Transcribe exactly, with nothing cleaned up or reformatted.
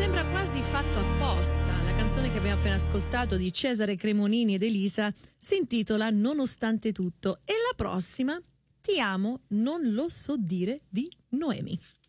Sembra quasi fatto apposta. La canzone che abbiamo appena ascoltato di Cesare Cremonini ed Elisa si intitola Nonostante tutto e la prossima Ti amo, non lo so dire di Noemi.